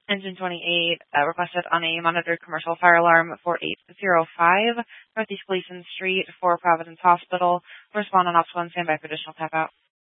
Engine 28 requested on a monitored commercial fire alarm for 805 Northeast Gleason Street for Providence Hospital. Respond on Ops 1, stand by for additional tap out.